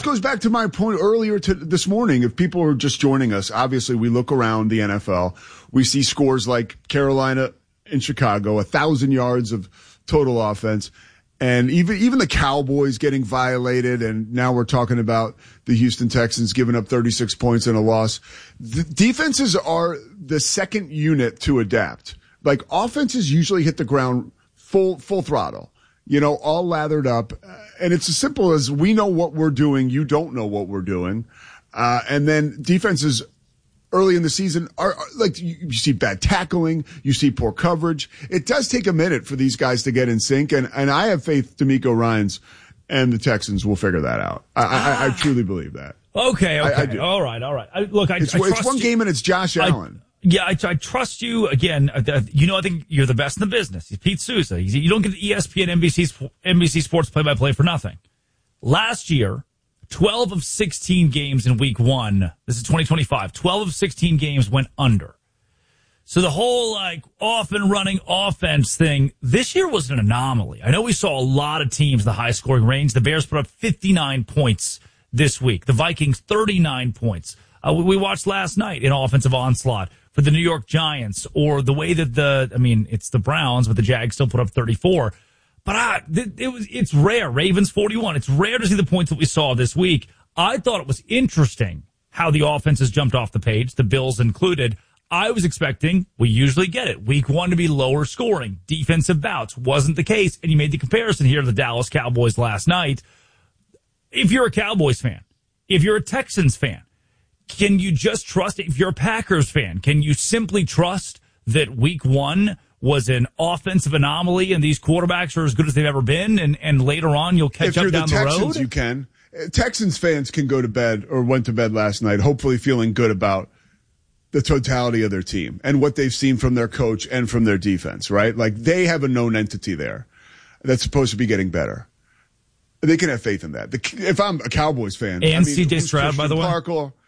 goes back to my point earlier this morning. If people are just joining us, obviously we look around the NFL. We see scores like Carolina and Chicago, 1,000 yards of total offense. And even the Cowboys getting violated, and now we're talking about the Houston Texans giving up 36 points in a loss. The defenses are the second unit to adapt. Like, offenses usually hit the ground full throttle, all lathered up. And it's as simple as we know what we're doing, you don't know what we're doing. And then defenses early in the season are like, you see bad tackling, you see poor coverage. It does take a minute for these guys to get in sync, and I have faith DeMeco Ryans and the Texans will figure that out. I truly believe that. Okay. I do. All right. I trust it's one you. game and it's Josh Allen. I trust you again. I think you're the best in the business. He's Pete Souza. You don't get the ESPN NBC Sports play-by-play for nothing. Last year, 12 of 16 games in week 1. This is 2025. 12 of 16 games went under. So the whole off and running offense thing this year was an anomaly. I know we saw a lot of teams in the high scoring range. The Bears put up 59 points this week. The Vikings 39 points. We watched last night an offensive onslaught for the New York Giants, or the way that it's the Browns, but the Jags still put up 34. But it's rare. Ravens 41. It's rare to see the points that we saw this week. I thought it was interesting how the offenses jumped off the page, the Bills included. I was expecting, we usually get it, week 1 to be lower scoring, defensive bouts. Wasn't the case. And you made the comparison here to the Dallas Cowboys last night. If you're a Cowboys fan, if you're a Texans fan, can you just trust, if you're a Packers fan, can you simply trust that week 1 was an offensive anomaly and these quarterbacks are as good as they've ever been, and later on you'll catch up down the road? If you're the Texans, you can. Texans fans can go to bed or went to bed last night hopefully feeling good about the totality of their team and what they've seen from their coach and from their defense, right? Like, they have a known entity there that's supposed to be getting better. They can have faith in that. If I'm a Cowboys fan. And C.J. Stroud, by the way.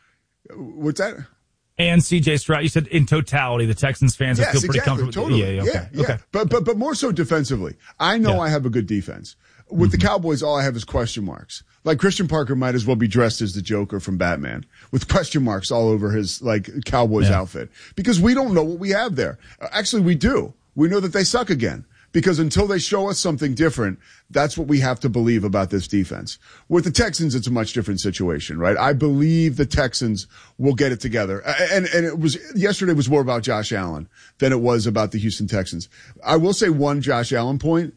What's that? And C.J. Stroud, you said in totality, the Texans fans feel pretty comfortable. Totally. Okay. But more so defensively. I know I have a good defense. With the Cowboys, all I have is question marks. Like, Christian Parker might as well be dressed as the Joker from Batman with question marks all over his Cowboys outfit, because we don't know what we have there. Actually, we do. We know that they suck again. Because until they show us something different, that's what we have to believe about this defense. With the Texans, it's a much different situation, right? I believe the Texans will get it together. And yesterday was more about Josh Allen than it was about the Houston Texans. I will say one Josh Allen point.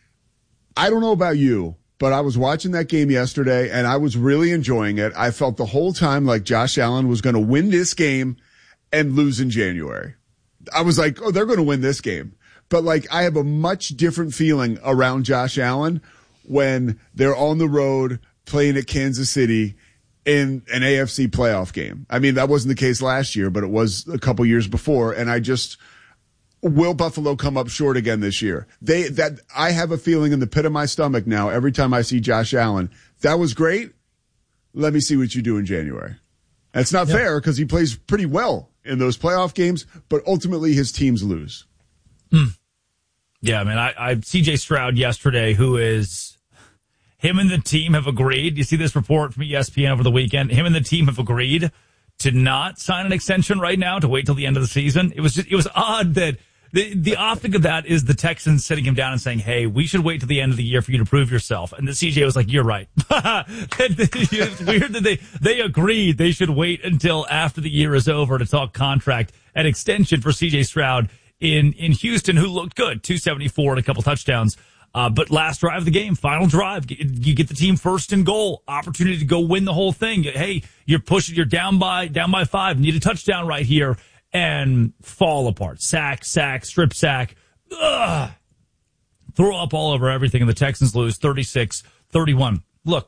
I don't know about you, but I was watching that game yesterday and I was really enjoying it. I felt the whole time like Josh Allen was going to win this game and lose in January. I was like, oh, they're going to win this game. But I have a much different feeling around Josh Allen when they're on the road playing at Kansas City in an AFC playoff game. I mean, that wasn't the case last year, but it was a couple years before. And will Buffalo come up short again this year? I have a feeling in the pit of my stomach now every time I see Josh Allen. That was great. Let me see what you do in January. And it's not fair because he plays pretty well in those playoff games, but ultimately his teams lose. Yeah, man, I C.J. Stroud yesterday, him and the team have agreed. You see this report from ESPN over the weekend. Him and the team have agreed to not sign an extension right now, to wait till the end of the season. It was odd that the optic of that is the Texans sitting him down and saying, hey, we should wait till the end of the year for you to prove yourself. And the CJ was like, you're right. It's weird that they agreed they should wait until after the year is over to talk contract and extension for CJ Stroud in Houston, who looked good, 274 and a couple touchdowns. But last drive of the game, final drive, you get the team first and goal, opportunity to go win the whole thing. Hey, you're down by 5, need a touchdown right here, and fall apart. Sack, strip sack. Ugh. Throw up all over everything, and the Texans lose 36-31. Look,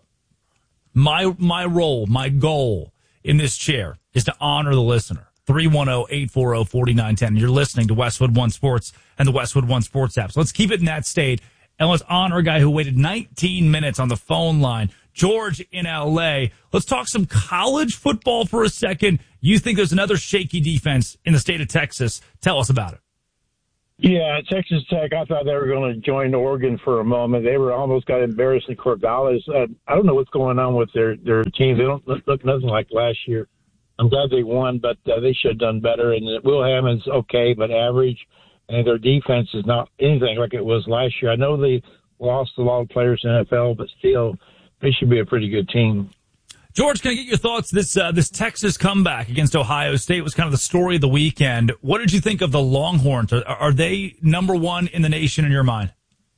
my role, my goal in this chair is to honor the listener. 310-840-4910. You're listening to Westwood One Sports and the Westwood One Sports app. So let's keep it in that state. And let's honor a guy who waited 19 minutes on the phone line. George in L.A. Let's talk some college football for a second. You think there's another shaky defense in the state of Texas. Tell us about it. Yeah, Texas Tech, I thought they were going to join Oregon for a moment. They were almost got embarrassed in Corvallis. I don't know what's going on with their teams. They don't look nothing like last year. I'm glad they won, but they should have done better. And Will Hammond's okay, but average. And their defense is not anything like it was last year. I know they lost a lot of players in the NFL, but still, they should be a pretty good team. George, can I get your thoughts? This Texas comeback against Ohio State was kind of the story of the weekend. What did you think of the Longhorns? Are they number one in the nation in your mind?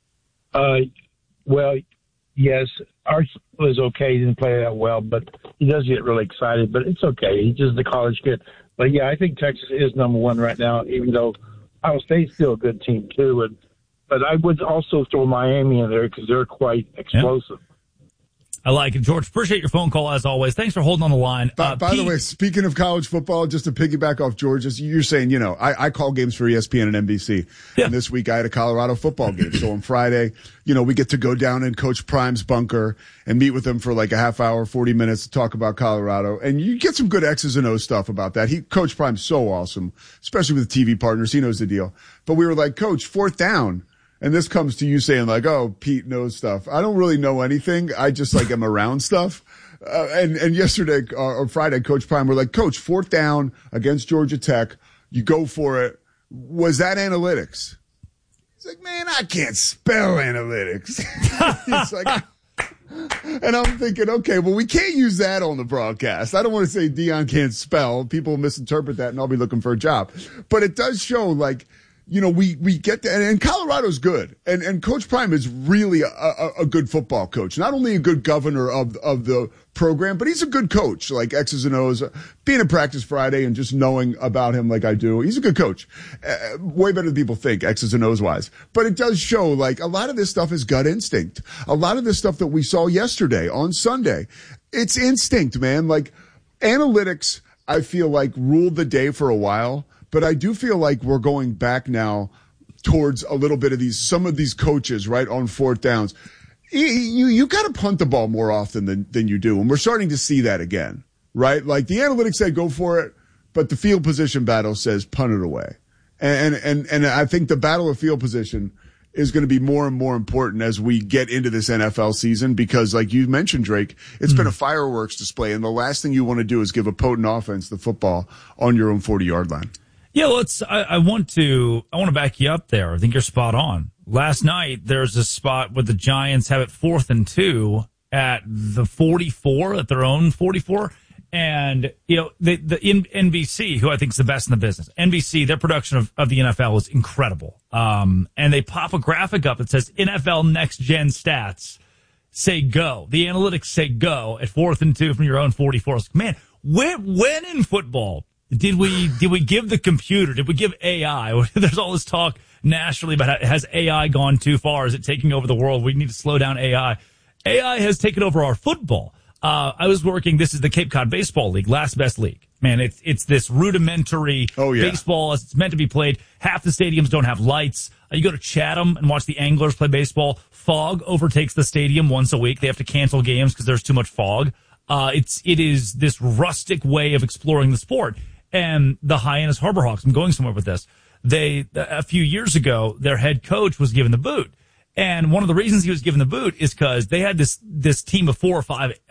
Well, yes. Arch was okay. He didn't play that well, but he does get really excited. But it's okay. He's just a college kid. But, yeah, I think Texas is number one right now, even though Ohio State's still a good team, too. But I would also throw Miami in there because they're quite explosive. Yeah. I like it. George, appreciate your phone call as always. Thanks for holding on the line. By the way, speaking of college football, just to piggyback off George's, you're saying, I call games for ESPN and NBC. Yeah. And this week I had a Colorado football game. So on Friday, we get to go down in Coach Prime's bunker and meet with him for like a half hour, 40 minutes to talk about Colorado. And you get some good X's and O's stuff about that. Coach Prime's so awesome, especially with TV partners. He knows the deal. But we were like, Coach, fourth down. And this comes to you saying like, oh, Pete knows stuff. I don't really know anything. I just like am around stuff. And yesterday or Friday, Coach Prime, we're like, Coach, fourth down against Georgia Tech. You go for it. Was that analytics? He's like, man, I can't spell analytics. He's like, and I'm thinking, okay, well, we can't use that on the broadcast. I don't want to say Dion can't spell. People misinterpret that and I'll be looking for a job. But it does show like, we get that, and Colorado's good. And Coach Prime is really a good football coach. Not only a good governor of the program, but he's a good coach, like X's and O's. Being in practice Friday and just knowing about him like I do, he's a good coach. Way better than people think, X's and O's wise. But it does show, like, a lot of this stuff is gut instinct. A lot of this stuff that we saw yesterday on Sunday, it's instinct, man. Like, analytics, I feel like, ruled the day for a while. But I do feel like we're going back now towards a little bit of some of these coaches, right, on fourth downs. You got to punt the ball more often than you do. And we're starting to see that again, right? Like the analytics say go for it, but the field position battle says punt it away. And I think the battle of field position is going to be more and more important as we get into this NFL season because, like you mentioned, Drake, it's been a fireworks display. And the last thing you want to do is give a potent offense the football on your own 40-yard line. Yeah, I want to back you up there. I think you're spot on. Last night, there's a spot where the Giants have it 4th and 2 at the 44, at their own 44. And, the NBC, who I think is the best in the business, NBC, their production of the NFL is incredible. And they pop a graphic up that says NFL Next Gen Stats say go. The analytics say go at 4th and 2 from your own 44. Man, when in football did we give the computer, did we give AI? There's all this talk nationally about has AI gone too far? Is it taking over the world? We need to slow down AI. AI has taken over our football. I was working, this is the Cape Cod Baseball League, last best league. Man, it's this rudimentary baseball as it's meant to be played. Half the stadiums don't have lights. You go to Chatham and watch the Anglers play baseball. Fog overtakes the stadium once a week. They have to cancel games because there's too much fog. It is this rustic way of exploring the sport. And the Hyannis Harbor Hawks, I'm going somewhere with this. A few years ago, their head coach was given the boot. And one of the reasons he was given the boot is because they had this team of 4 or 5,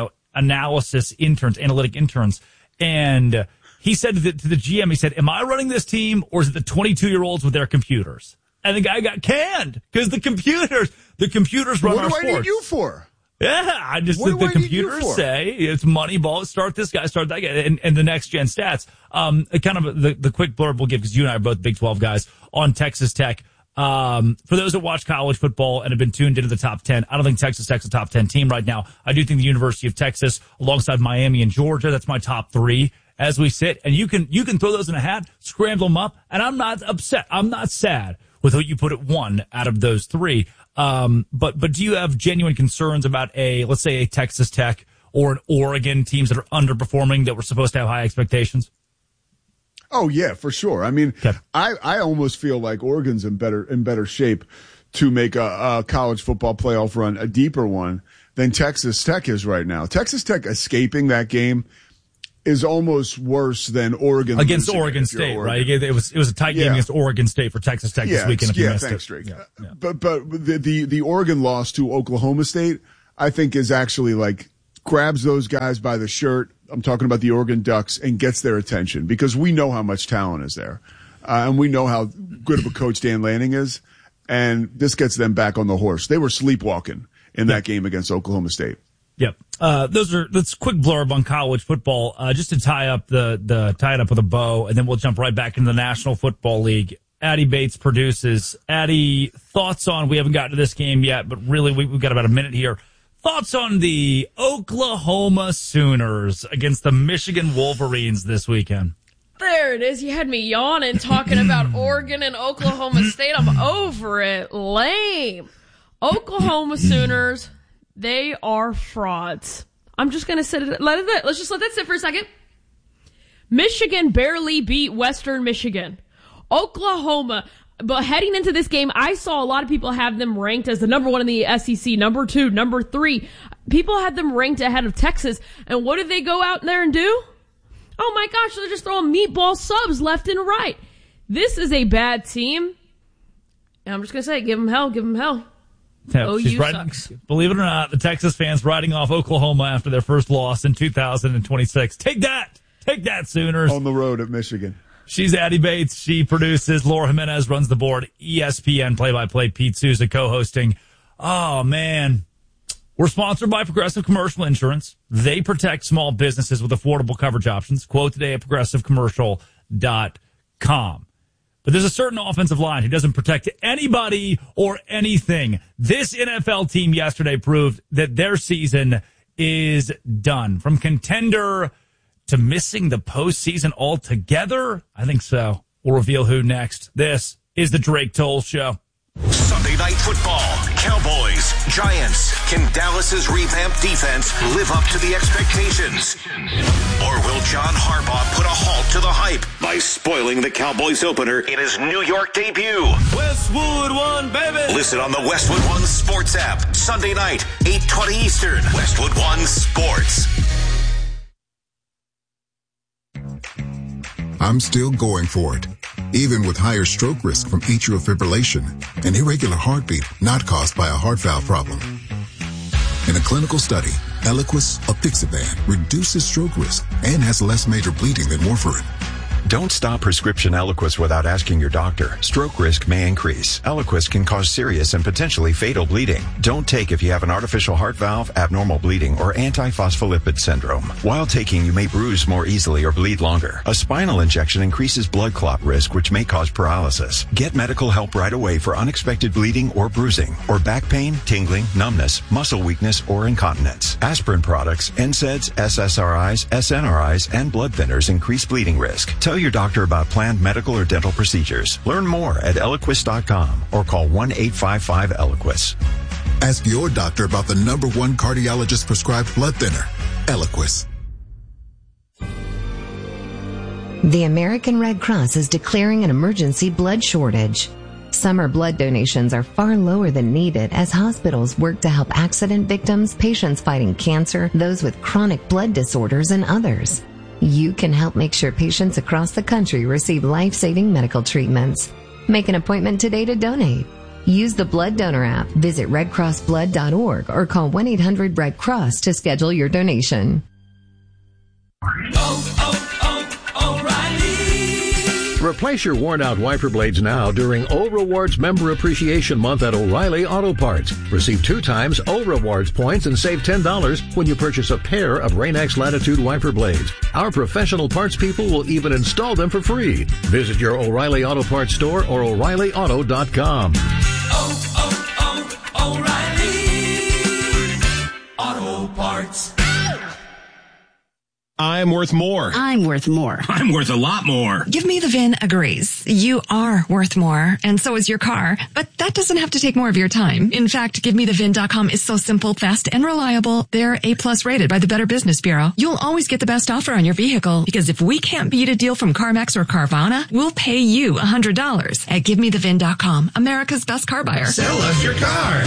analytic interns. And he said to the GM, he said, am I running this team or is it the 22-year-olds with their computers? And the guy got canned because the computers run our sports. What do I need you for? Yeah, the computers say it's Moneyball. Start this guy, start that guy, and the next gen stats. Kind of the quick blurb we'll give because you and I are both Big 12 guys on Texas Tech. For those that watch college football and have been tuned into the top 10, I don't think Texas Tech's a top 10 team right now. I do think the University of Texas, alongside Miami and Georgia, that's my top 3 as we sit. And you can throw those in a hat, scramble them up, and I'm not upset. I'm not sad with who you put at 1 out of those 3. But do you have genuine concerns about let's say a Texas Tech or an Oregon teams that are underperforming that were supposed to have high expectations? Oh yeah, for sure. I mean, okay. I almost feel like Oregon's in better shape to make a college football playoff run, a deeper one than Texas Tech is right now. Texas Tech escaping that game is almost worse than Oregon against Oregon State, right? It was a tight game against Oregon State for Texas Tech this weekend. If you missed thanks, it. Drake. Yeah. But the Oregon loss to Oklahoma State, I think, is actually like grabs those guys by the shirt. I'm talking about the Oregon Ducks, and gets their attention because we know how much talent is there, and we know how good of a coach Dan Lanning is, and this gets them back on the horse. They were sleepwalking in that game against Oklahoma State. Yep. That's quick blurb on college football, just to tie it up with a bow, and then we'll jump right back into the National Football League. Addie Bates produces. Addie, thoughts on, we haven't gotten to this game yet, but really we've got about a minute here. Thoughts on the Oklahoma Sooners against the Michigan Wolverines this weekend? There it is. You had me yawning talking about Oregon and Oklahoma State. I'm over it. Lame. Oklahoma Sooners, they are frauds. I'm just going to sit it. Let's just let that sit for a second. Michigan barely beat Western Michigan. Oklahoma, but heading into this game, I saw a lot of people have them ranked as the number 1 in the SEC, number 2, number 3. People had them ranked ahead of Texas. And what did they go out there and do? Oh my gosh, they're just throwing meatball subs left and right. This is a bad team. And I'm just going to say, give them hell, give them hell. Yeah, sucks. Believe it or not, the Texas fans riding off Oklahoma after their first loss in 2026. Take that, Sooners. On the road at Michigan. She's Addie Bates. She produces. Laura Jimenez runs the board. ESPN play-by-play. Pete Souza co-hosting. Oh, man. We're sponsored by Progressive Commercial Insurance. They protect small businesses with affordable coverage options. Quote today at progressivecommercial.com. But there's a certain offensive line who doesn't protect anybody or anything. This NFL team yesterday proved that their season is done. From contender to missing the postseason altogether? I think so. We'll reveal who next. This is the Drake Toll Show. Sunday Night Football. Cowboys, Giants. Can Dallas's revamped defense live up to the expectations? Or will John Harbaugh put a halt to the hype by spoiling the Cowboys opener in his New York debut? Westwood One, baby! Listen on the Westwood One Sports app. Sunday night, 8:20 Eastern. Westwood One Sports. I'm still going for it, even with higher stroke risk from atrial fibrillation, an irregular heartbeat not caused by a heart valve problem. In a clinical study, Eliquis, apixaban, reduces stroke risk and has less major bleeding than warfarin. Don't stop prescription Eliquis without asking your doctor. Stroke risk may increase. Eliquis can cause serious and potentially fatal bleeding. Don't take if you have an artificial heart valve, abnormal bleeding, or antiphospholipid syndrome. While taking, you may bruise more easily or bleed longer. A spinal injection increases blood clot risk, which may cause paralysis. Get medical help right away for unexpected bleeding or bruising, or back pain, tingling, numbness, muscle weakness, or incontinence. Aspirin products, NSAIDs, SSRIs, SNRIs, and blood thinners increase bleeding risk. Tell your doctor about planned medical or dental procedures. Learn more at Eliquis.com or call 1-855-ELIQUIS. Ask your doctor about the #1 cardiologist prescribed blood thinner, Eliquis. The American Red Cross is declaring an emergency blood shortage. Summer blood donations are far lower than needed as hospitals work to help accident victims, patients fighting cancer, those with chronic blood disorders, and others. You can help make sure patients across the country receive life-saving medical treatments. Make an appointment today to donate. Use the Blood Donor app, visit redcrossblood.org, or call 1-800-RED-CROSS to schedule your donation. Replace your worn-out wiper blades now during O Rewards Member Appreciation Month at O'Reilly Auto Parts. Receive 2 times O Rewards points and save $10 when you purchase a pair of Rain-X Latitude wiper blades. Our professional parts people will even install them for free. Visit your O'Reilly Auto Parts store or O'ReillyAuto.com. O'Reilly Auto Parts. I'm worth more. I'm worth more. I'm worth a lot more. Give Me the VIN agrees. You are worth more, and so is your car. But that doesn't have to take more of your time. In fact, GiveMeTheVIN.com is so simple, fast, and reliable. They're A+ rated by the Better Business Bureau. You'll always get the best offer on your vehicle, because if we can't beat a deal from CarMax or Carvana, we'll pay you $100 at GiveMeTheVIN.com, America's best car buyer. Sell us your car.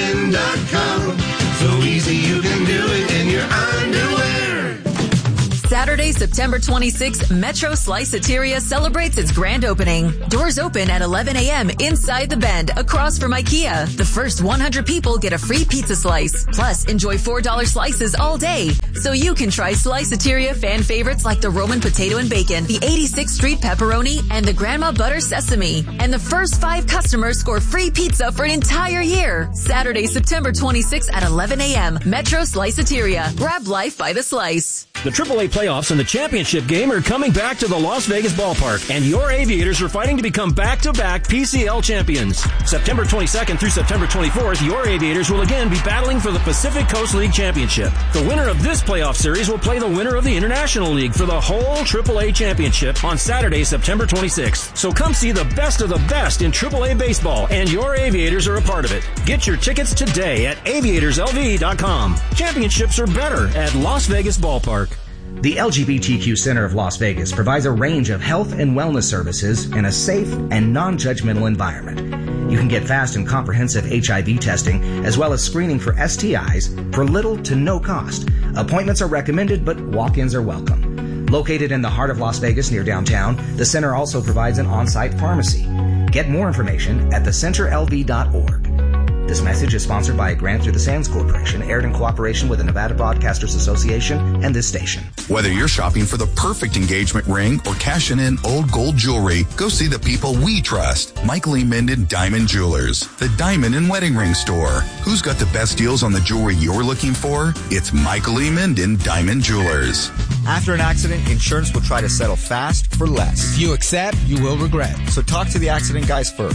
GiveMeTheVIN.com. So easy you can do it in your underwear. Saturday, September 26th, Metro Sliceateria celebrates its grand opening. Doors open at 11 a.m. inside the Bend, across from IKEA. The first 100 people get a free pizza slice. Plus, enjoy $4 slices all day. So you can try Sliceateria fan favorites like the Roman potato and bacon, the 86th Street pepperoni, and the Grandma Butter sesame. And the first 5 customers score free pizza for an entire year. Saturday, September 26th at 11 a.m. Metro Sliceateria. Grab life by the slice. The AAA playoffs and the championship game are coming back to the Las Vegas ballpark, and your Aviators are fighting to become back-to-back PCL champions. September 22nd through September 24th, your Aviators will again be battling for the Pacific Coast League championship. The winner of this playoff series will play the winner of the International League for the whole AAA championship on Saturday, September 26th. So come see the best of the best in AAA baseball, and your Aviators are a part of it. Get your tickets today at aviatorslv.com. Championships are better at Las Vegas Ballpark. The LGBTQ Center of Las Vegas provides a range of health and wellness services in a safe and non-judgmental environment. You can get fast and comprehensive HIV testing as well as screening for STIs for little to no cost. Appointments are recommended, but walk-ins are welcome. Located in the heart of Las Vegas near downtown, the center also provides an on-site pharmacy. Get more information at thecenterlv.org. This message is sponsored by a grant through the Sands Corporation, aired in cooperation with the Nevada Broadcasters Association and this station. Whether you're shopping for the perfect engagement ring or cashing in old gold jewelry, go see the people we trust. Michael E. Minden Diamond Jewelers, the diamond and wedding ring store. Who's got the best deals on the jewelry you're looking for? It's Michael E. Minden Diamond Jewelers. After an accident, insurance will try to settle fast for less. If you accept, you will regret. So talk to the accident guys first.